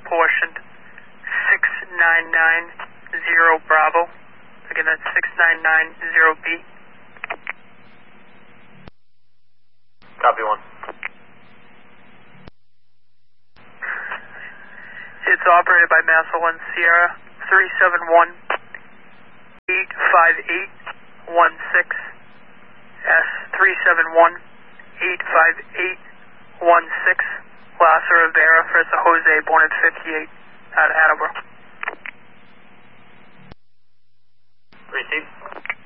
apportioned 6990 Bravo. Again, that's 6990B. Copy 1. It's operated by Massa 1 Sierra 371 85816 S 371 85816 Lassa Rivera for Jose, born at 58 out of Attleboro. Received.